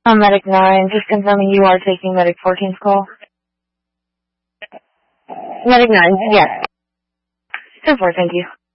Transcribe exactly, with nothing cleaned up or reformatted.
Um, Medic nine, just confirming you are taking Medic fourteen's call. Medic nine, yes. ten four, thank you.